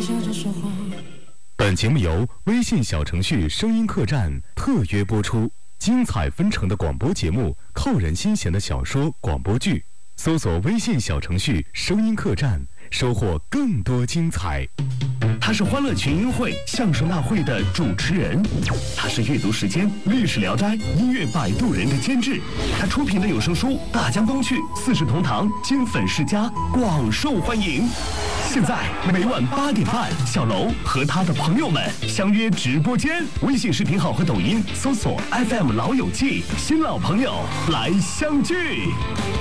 笑着说话。 本节目由微信小程序声音客栈特约播出，精彩纷呈的广播节目，扣人心弦的小说广播剧，搜索微信小程序声音客栈，收获更多精彩。 他是欢乐群英会相声大会的主持人，他是阅读时间历史聊斋音乐摆渡人的监制，他出品的有声书《大江东去》四世同堂经粉世家广受欢迎。现在每晚8点半，小楼和他的朋友们相约直播间，微信视频号和抖音搜索 FM 老友记，新老朋友来相聚。